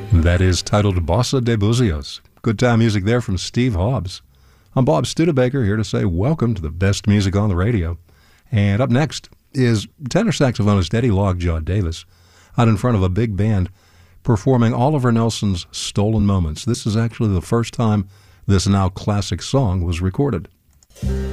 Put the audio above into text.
That is titled Bossa de Buzios. Good time music there from Steve Hobbs. I'm Bob Studebaker, here to say welcome to the best music on the radio. And up next is tenor saxophonist Eddie Lockjaw Davis out in front of a big band performing Oliver Nelson's Stolen Moments. This is actually the first time this now classic song was recorded.